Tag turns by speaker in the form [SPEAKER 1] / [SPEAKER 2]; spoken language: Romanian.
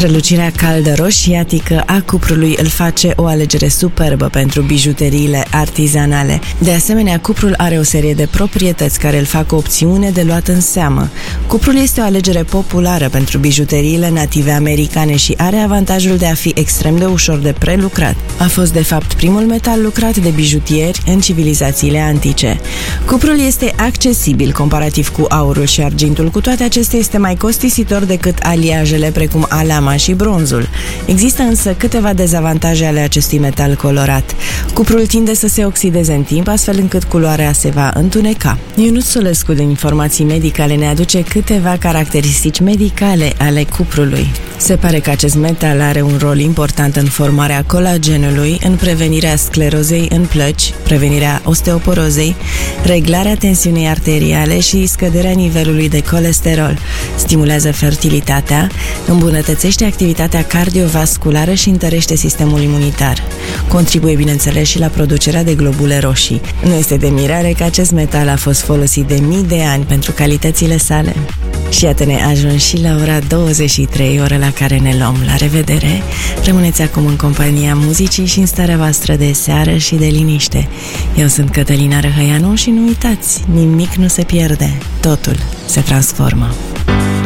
[SPEAKER 1] Strălucirea caldă roșiatică a cuprului îl face o alegere superbă pentru bijuteriile artizanale. De asemenea, cuprul are o serie de proprietăți care îl fac o opțiune de luat în seamă. Cuprul este o alegere populară pentru bijuteriile native americane și are avantajul de a fi extrem de ușor de prelucrat. A fost de fapt primul metal lucrat de bijutieri în civilizațiile antice. Cuprul este accesibil comparativ cu aurul și argintul, cu toate acestea este mai costisitor decât aliajele precum alama și bronzul. Există însă câteva dezavantaje ale acestui metal colorat. Cuprul tinde să se oxideze în timp, astfel încât culoarea se va întuneca. Ionuț Solescu din Informații Medicale ne aduce câteva caracteristici medicale ale cuprului. Se pare că acest metal are un rol important în formarea colagenului, în prevenirea sclerozei în plăci, prevenirea osteoporozei, reglarea tensiunii arteriale și scăderea nivelului de colesterol. Stimulează fertilitatea, îmbunătățește activitatea cardiovasculară și întărește sistemul imunitar. Contribuie, bineînțeles, și la producerea de globule roșii. Nu este de mirare că acest metal a fost folosit de mii de ani pentru calitățile sale. Și iată, ne ajung și la ora 23, ora la care ne luăm la revedere. Rămâneți acum în compania muzicii și în starea voastră de seară și de liniște. Eu sunt Cătălina Răhăianu și nu uitați, nimic nu se pierde, totul se transformă.